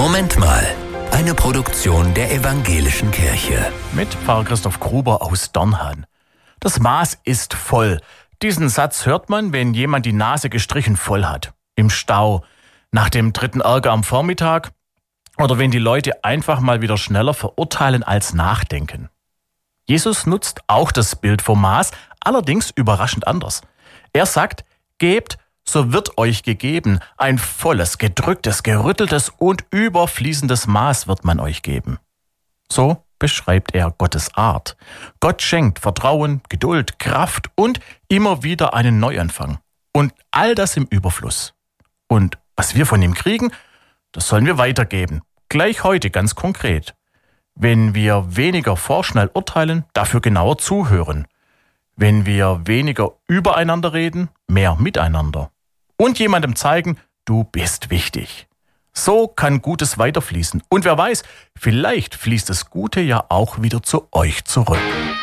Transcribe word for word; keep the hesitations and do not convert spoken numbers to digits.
Moment mal. Eine Produktion der Evangelischen Kirche. Mit Pfarrer Christoph Gruber aus Dörnhan. Das Maß ist voll. Diesen Satz hört man, wenn jemand die Nase gestrichen voll hat. Im Stau, nach dem dritten Ärger am Vormittag oder wenn die Leute einfach mal wieder schneller verurteilen als nachdenken. Jesus nutzt auch das Bild vom Maß, allerdings überraschend anders. Er sagt, gebt, so wird euch gegeben. Ein volles, gedrücktes, gerütteltes und überfließendes Maß wird man euch geben. So beschreibt er Gottes Art. Gott schenkt Vertrauen, Geduld, Kraft und immer wieder einen Neuanfang. Und all das im Überfluss. Und was wir von ihm kriegen, das sollen wir weitergeben. Gleich heute ganz konkret. Wenn wir weniger vorschnell urteilen, dafür genauer zuhören. Wenn wir weniger übereinander reden, mehr miteinander. Und jemandem zeigen, du bist wichtig. So kann Gutes weiterfließen. Und wer weiß, vielleicht fließt das Gute ja auch wieder zu euch zurück.